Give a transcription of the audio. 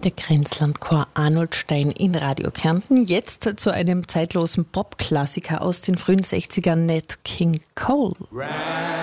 Der Grenzlandchor Arnoldstein in Radio Kärnten. Jetzt zu einem zeitlosen Pop-Klassiker aus den frühen 60ern, Nat King Cole.